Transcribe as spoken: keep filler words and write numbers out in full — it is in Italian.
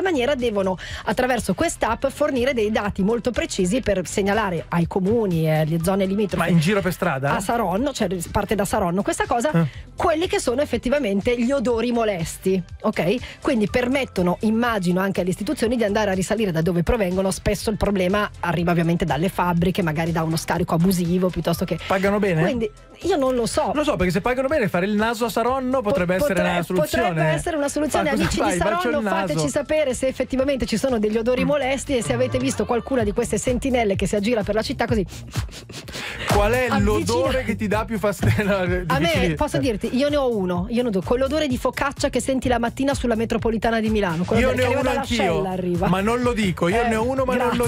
maniera devono attraverso quest'app fornire dei dati molto precisi per segnalare ai comuni e alle zone limitrofe. Ma in giro per strada? A Saronno, cioè parte da Saronno questa cosa, eh. quelli che sono effettivamente gli odori molesti, ok? Quindi permettono, immagino, anche alle istituzioni di andare a risalire da dove provengono. Spesso il problema arriva ovviamente dalle fabbriche, magari da uno scarico abusivo piuttosto che... Pagano bene? Quindi io non lo so. Non lo so, perché se pagano bene fare il naso a Saronno potrebbe po- essere potre- una soluzione. Potrebbe essere una soluzione. Ma Amici fai? di Faccio Saronno, il naso. fateci sapere se effettivamente ci sono degli odori molesti e se avete visto qualcuna di queste sentinelle che si aggira per la città così. Qual è Avvicina. l'odore che ti dà più fastidio? A me, posso dirti, io ne ho uno, io ne ho due, con l'odore di focaccia che senti la mattina sulla metropolitana di Milano. Io ne ho uno anch'io, arriva. Ma non lo dico, io eh, ne ho uno ma grazie. non lo